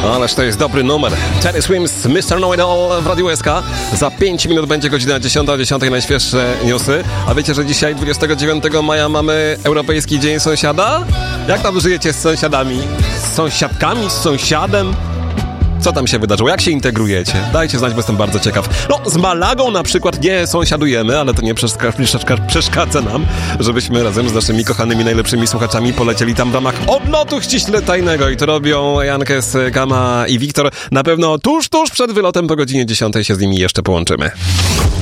Ależ to jest dobry numer. Teddy Swims, Mr. Know-It-All w Radiu SK. Za 5 minut będzie godzina 10 o 10 najświeższe newsy. A wiecie, że dzisiaj 29 maja mamy Europejski Dzień Sąsiada? Jak tam żyjecie z sąsiadami? Z sąsiadkami? Z sąsiadem? Co tam się wydarzyło? Jak się integrujecie? Dajcie znać, bo jestem bardzo ciekaw. No, z Malagą na przykład nie sąsiadujemy, ale to nie przeszkadza nam, żebyśmy razem z naszymi kochanymi, najlepszymi słuchaczami polecieli tam w ramach odlotu ściśle tajnego. I to robią Jankes, Kama i Wiktor. Na pewno tuż przed wylotem po godzinie 10 się z nimi jeszcze połączymy.